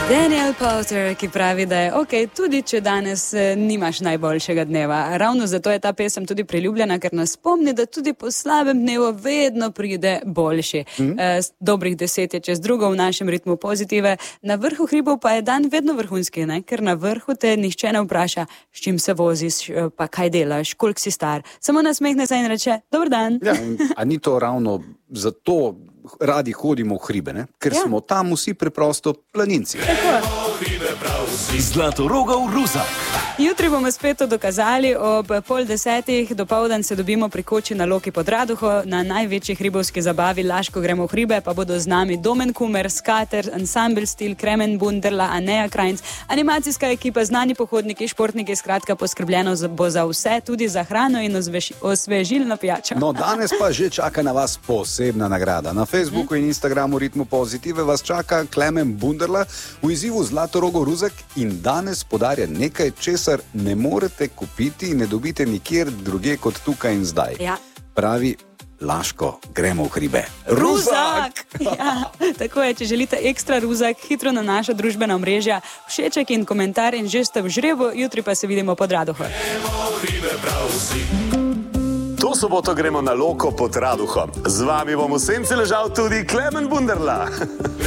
Daniel Powter, ki pravi, da je ok, tudi če danes nimaš najboljšega dneva. Ravno zato je ta pesem tudi priljubljena, ker nas spomni, da tudi po slabem dnevu vedno pride boljši. Dobrih 10 je čez drugo v našem ritmu pozitive. Na vrhu hribov pa je dan vedno vrhunski, ne? Ker na vrhu te nihče ne vpraša, s čim se voziš, pa kaj delaš, koliko si star. Samo nasmehne se in reče, dober dan. Ja, a ni to ravno zato radi hodimo v hribe, ne? Ker smo tam vsi preprosto planinci. Zlatorogov Ruzak. Jutri bomo spet to dokazali, ob 9:30 dopoldan se dobimo pri koči na Loki pod Raduho, na največji hribovski zabavi Laško gremo v hribe, pa bodo z nami Domen Kumer, Skater, Ensemble Stil, Kremen Bunderla, Aneja Krajnc, animacijska ekipa, znani pohodniki, športniki, skratka poskrbljeno bo za vse, tudi za hrano in osvežilno pijačo. No, danes pa že čaka na vas posebna nagrada. Na Facebooku in Instagramu Ritmu Pozitive vas čaka Klemen Bunderla v izzivu Zlatorogov Ruzak in danes podarja nekaj, česar ne morete kupiti in ne dobite nikjer drugje kot tukaj in zdaj. Ja. Pravi, Laško, gremo v hribe. Ruzak! Ja, tako je, če želite ekstra ruzak, hitro na naša družbena omrežja, všeček in komentar in že ste v žrebu, jutri pa se vidimo pod Raduho. To soboto gremo na Loko pod Raduhom. Z vami bom v senci ležal tudi Klemen Bunderla.